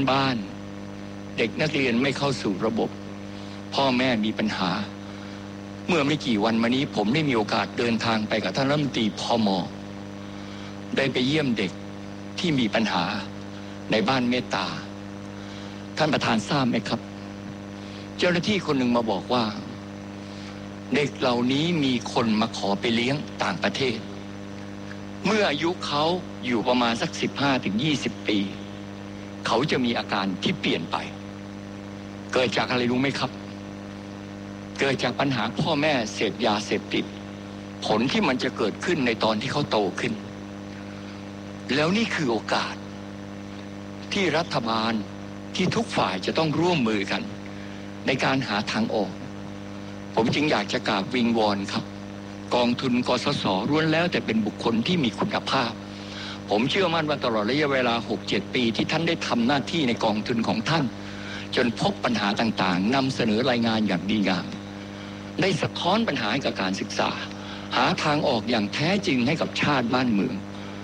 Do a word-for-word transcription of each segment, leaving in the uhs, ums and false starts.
บ้านเด็กนักเรียนไม่เข้าสู่ระบบพ่อแม่มีปัญหาเมื่อไม่กี่วันมานี้ผมได้มีโอกาสเดินทางไปกับท่านรัฐมนตรีพม.ได้ไปเยี่ยมเด็กที่มีปัญหาในบ้านเมตตาท่านประธานทราบไหมครับเจ้าหน้าที่คนหนึ่งมาบอกว่าเด็กเหล่านี้มีคนมาขอไปเลี้ยงต่างประเทศเมื่ออายุเขาอยู่ประมาณสัก สิบห้าถึงยี่สิบ ปีเขาจะมีอาการที่เปลี่ยนไปเกิดจากอะไรรู้ไหมครับเกิดจากปัญหาพ่อแม่เสพยาเสพติดผลที่มันจะเกิดขึ้นในตอนที่เขาโตขึ้นแล้วนี่คือโอกาสที่รัฐบาลที่ทุกฝ่ายจะต้องร่วมมือกันในการหาทางออกผมจึงอยากจะกราบวิงวอนครับกองทุนกสศล้วนแล้วแต่เป็นบุคคลที่มีคุณภาพผมเชื่อมั่นว่าตลอดระยะเวลา หกเจ็ด ปีที่ท่านได้ทำหน้าที่ในกองทุนของท่านจนพบปัญหาต่างๆนำเสนอรายงานอย่างดีงามได้สะท้อนปัญหากับการศึกษาหาทางออกอย่างแท้จริงให้กับชาติบ้านเมือง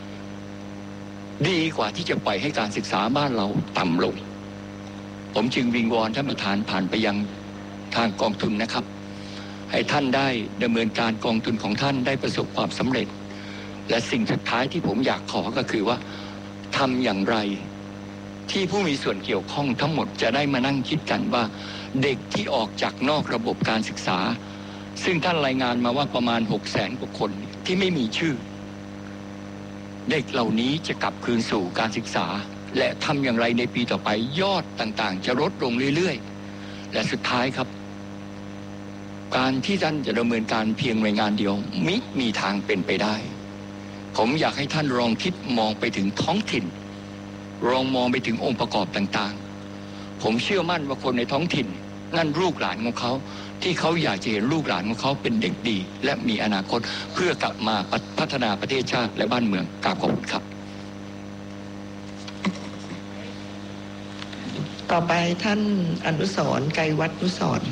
ดีกว่าที่จะปล่อยให้การศึกษาบ้านเราต่ำลงผมจึงวิงวอนท่านประธานผ่านไปยังทางกองทุนนะครับให้ท่านได้ดำเนินการกองทุนของท่านได้ประสบความสำเร็จและสิ่งสุดท้ายที่ผมอยากขอก็คือว่าทำอย่างไรที่ผู้มีส่วนเกี่ยวข้องทั้งหมดจะได้มานั่งคิดกันว่าเด็กที่ออกจากนอกระบบการศึกษาซึ่งท่านรายงานมาว่าประมาณหกแสนกว่าคนที่ไม่มีชื่อเด็กเหล่านี้จะกลับคืนสู่การศึกษาและทำอย่างไรในปีต่อไปยอดต่างๆจะลดลงเรื่อยๆและสุดท้ายครับการที่ท่านจะดำเนินการเพียงหน่วยงานเดียวมิมีทางเป็นไปได้ผมอยากให้ท่านลองคิดมองไปถึงท้องถิ่นลองมองไปถึงองค์ประกอบต่างๆผมเชื่อมั่นว่าคนในท้องถิ่นนั่นลูกหลานของเขาที่เขาอยากจะเห็นลูกหลานของเขาเป็นเด็กดีและมีอนาคตเพื่อกลับมาพัฒนาประเทศชาติและบ้านเมืองกราบขอบคุณครับต่อไปท่านอนุสรณ์ไกรวัฒนุสรณ์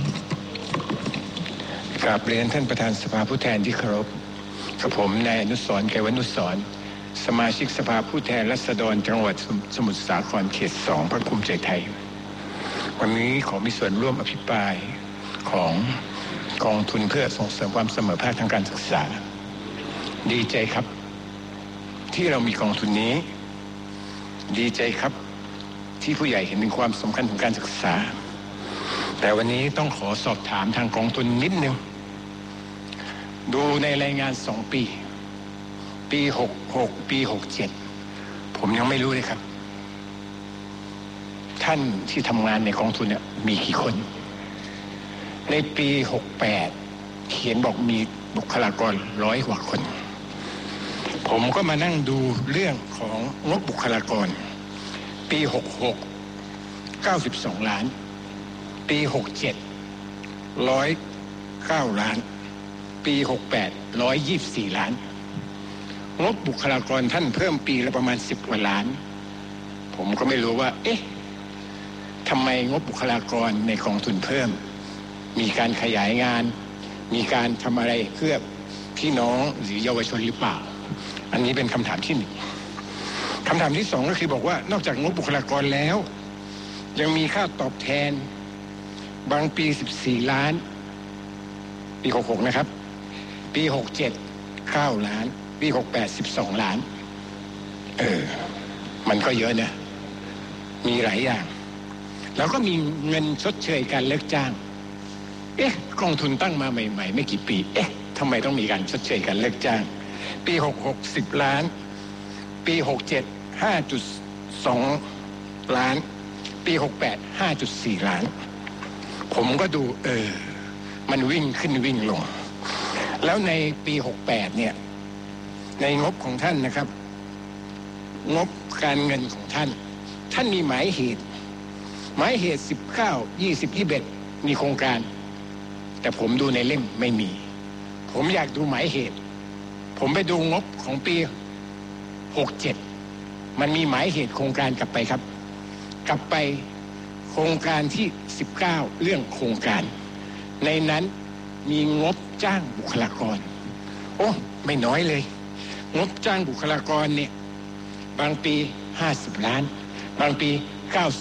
กราบเรียนท่านประธานสภาผู้แทนที่เคารพกับผมนายอนุสรณ์ไกรวัฒนุสรณ์สมาชิกสภาผู้แทนราษฎรจังหวัดสมุทรสาครเขตสองพรรคภูมิใจไทยวันนี้ขอมีส่วนร่วมอภิปรายของกองทุนเพื่อส่งเสริมความเสมอภาคทางการศึกษาดีใจครับที่เรามีกองทุนนี้ดีใจครับที่ผู้ใหญ่เห็นถึงความสำคัญของการศึกษาแต่วันนี้ต้องขอสอบถามทางกองทุนนิดนึงดูในรายงานสองปีปีหกหกปีหกเจ็ดผมยังไม่รู้เลยครับท่านที่ทำงานในกองทุนเนี่ยมีกี่คนในปีหกแปดเขียนบอกมีบุคลากรร้อยกว่าคนผมก็มานั่งดูเรื่องของงบบุคลากรปีหกหกเก้าสิบสองล้านปีหกเจ็ดร้อยเก้าล้านปีหกแปดร้อยยี่สิบสี่ล้านงบบุคลากรท่านเพิ่มปีละประมาณสิบกว่าล้านผมก็ไม่รู้ว่าเอ๊ะทำไมงบบุคลากรในกองทุนเพิ่มมีการขยายงานมีการทำอะไรเพื่อพี่น้องหรือเยาวชนหรือเปล่าอันนี้เป็นคำถามที่หนึ่งคำถามที่สองก็คือบอกว่านอกจากงบบุคลากรแล้วยังมีค่าตอบแทนบางปีสิบสี่ล้านปีหกหกนะครับปีหกเจ็ดเก้าล้านปีหกแปดสิบสองล้านเออมันก็เยอะนะมีหลายอย่างแล้วก็มีเงินชดเชยการเลิกจ้างเอ๊ะกองทุนตั้งมาใหม่ๆไม่กี่ปีเอ๊ะทำไมต้องมีการชดเชยการเลิกจ้างปีหกหกสิบล้านปีหกเจ็ดห้าจุดสองล้านปีหกแปดห้าจุดสี่ล้านผมก็ดูเออมันวิ่งขึ้นวิ่งลงแล้วในปีหกแปดเนี่ยในงบของท่านนะครับงบการเงินของท่านท่านมีหมายเหตุหมายเหตุสิบเก้า ยี่สิบ ยี่สิบเอ็ดมีโครงการแต่ผมดูในเล่มไม่มีผมอยากดูหมายเหตุผมไปดูงบของปีหกเจ็ดมันมีหมายเหตุโครงการกลับไปครับกลับไปโครงการที่สิบเก้าเรื่องโครงการในนั้นมีงบจ้างบุคลากรโอ้ไม่น้อยเลยงบจ้างบุคลากรเนี่ยบางปีห้าสิบล้านบางปีเก้า